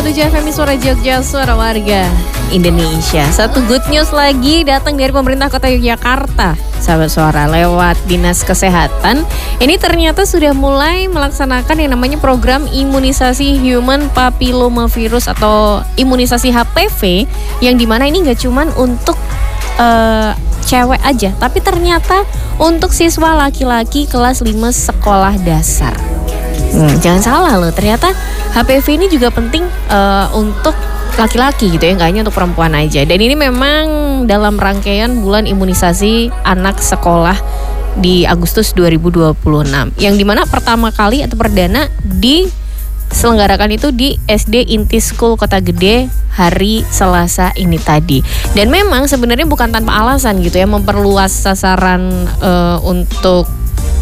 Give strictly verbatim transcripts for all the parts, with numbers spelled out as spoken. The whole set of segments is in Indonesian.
tujuh F M Suara Jogja, suara warga Indonesia. Satu good news lagi datang dari pemerintah kota Yogyakarta, sahabat suara, lewat Dinas Kesehatan. Ini ternyata sudah mulai melaksanakan yang namanya program imunisasi Human Papillomavirus atau imunisasi H P V, yang dimana ini gak cuman untuk uh, cewek aja, tapi ternyata untuk siswa laki-laki kelas lima sekolah dasar. Hmm, jangan salah loh, ternyata H P V ini juga penting uh, untuk laki-laki gitu ya, nggak hanya untuk perempuan aja. Dan ini memang dalam rangkaian bulan imunisasi anak sekolah di Agustus dua ribu dua puluh enam, yang dimana pertama kali atau perdana diselenggarakan itu di S D Inti School Kota Gede hari Selasa ini tadi. Dan memang sebenarnya bukan tanpa alasan gitu ya, memperluas sasaran uh, untuk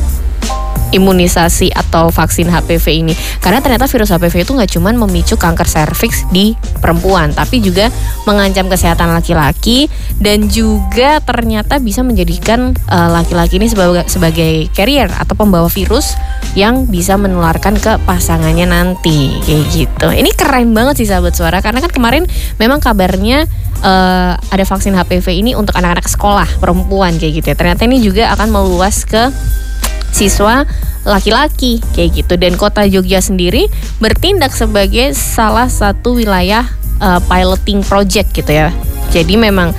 imunisasi atau vaksin H P V ini, karena ternyata virus H P V itu nggak cuma memicu kanker serviks di perempuan, tapi juga mengancam kesehatan laki-laki, dan juga ternyata bisa menjadikan uh, laki-laki ini sebagai sebagai carrier atau pembawa virus yang bisa menularkan ke pasangannya nanti, kayak gitu. Ini keren banget sih sahabat suara, karena kan kemarin memang kabarnya uh, ada vaksin H P V ini untuk anak-anak sekolah perempuan kayak gitu ya. Ternyata ini juga akan meluas ke siswa laki-laki kayak gitu. Dan kota Jogja sendiri bertindak sebagai salah satu wilayah uh, piloting project gitu ya. Jadi memang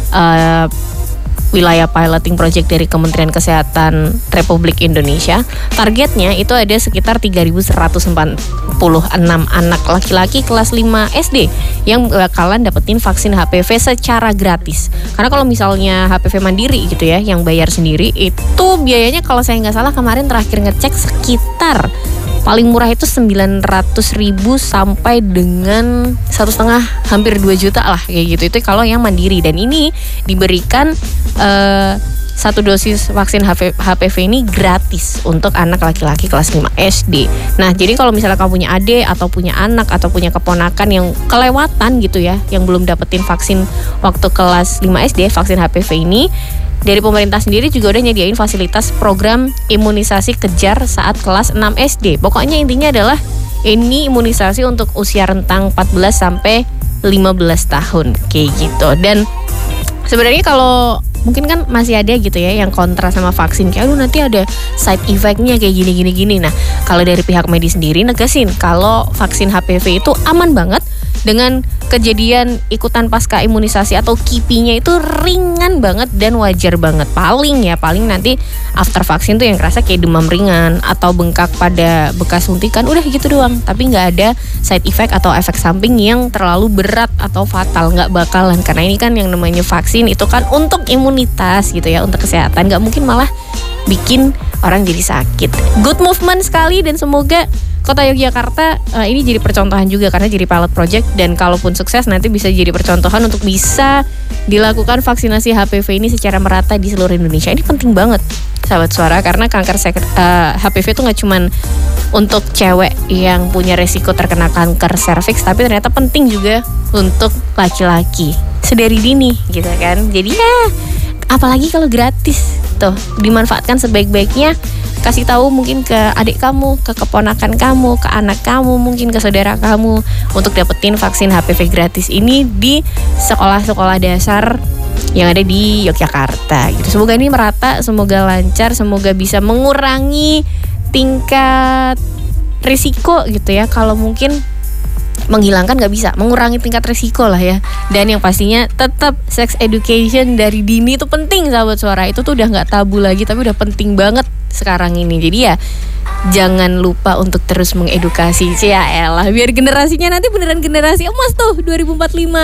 uh, wilayah piloting project dari Kementerian Kesehatan Republik Indonesia. Targetnya itu ada sekitar tiga ribu seratus empat puluh enam anak laki-laki kelas lima S D yang bakalan dapetin vaksin H P V secara gratis. Karena kalau misalnya H P V mandiri gitu ya, yang bayar sendiri, itu biayanya kalau saya nggak salah kemarin terakhir ngecek sekitar paling murah itu sembilan ratus ribu sampai dengan satu setengah hampir dua juta lah kayak gitu. Itu kalau yang mandiri, dan ini diberikan uh, satu dosis vaksin H P V ini gratis untuk anak laki-laki kelas lima S D. Nah, jadi kalau misalnya kamu punya adik atau punya anak atau punya keponakan yang kelewatan gitu ya, yang belum dapetin vaksin waktu kelas lima S D, vaksin H P V ini, dari pemerintah sendiri juga udah nyediain fasilitas program imunisasi kejar saat kelas enam S D. Pokoknya intinya adalah ini imunisasi untuk usia rentang empat belas sampai lima belas tahun kayak gitu. Dan sebenarnya kalau mungkin kan masih ada gitu ya yang kontra sama vaksin, kayak aduh nanti ada side effect-nya kayak gini-gini gini. Nah, kalau dari pihak medis sendiri negasin kalau vaksin H P V itu aman banget, dengan kejadian ikutan pasca imunisasi atau K I P I-nya itu ringan banget dan wajar banget. Paling ya, paling nanti after vaksin tuh yang kerasa kayak demam ringan atau bengkak pada bekas suntikan, udah gitu doang. Tapi nggak ada side effect atau efek samping yang terlalu berat atau fatal, nggak bakalan. Karena ini kan yang namanya vaksin itu kan untuk imunitas gitu ya, untuk kesehatan. Nggak mungkin malah bikin orang jadi sakit. Good movement sekali, dan semoga Kota Yogyakarta uh, ini jadi percontohan juga, karena jadi pilot project, dan kalaupun sukses nanti bisa jadi percontohan untuk bisa dilakukan vaksinasi H P V ini secara merata di seluruh Indonesia. Ini penting banget sahabat suara, karena kanker sek- uh, H P V itu gak cuman untuk cewek yang punya resiko terkena kanker serviks, tapi ternyata penting juga untuk laki-laki sedari dini gitu kan. Jadi ya apalagi kalau gratis tuh, dimanfaatkan sebaik-baiknya. Kasih tahu mungkin ke adik kamu, ke keponakan kamu, ke anak kamu, mungkin ke saudara kamu untuk dapetin vaksin H P V gratis ini di sekolah-sekolah dasar yang ada di Yogyakarta gitu. Semoga ini merata, semoga lancar, semoga bisa mengurangi tingkat risiko gitu ya. Kalau mungkin menghilangkan nggak bisa, mengurangi tingkat risiko lah ya. Dan yang pastinya tetap sex education dari dini itu penting sahabat suara. Itu tuh udah nggak tabu lagi, tapi udah penting banget sekarang ini. Jadi ya jangan lupa untuk terus mengedukasi, ya elah, biar generasinya nanti beneran generasi emas tuh dua ribu empat puluh lima.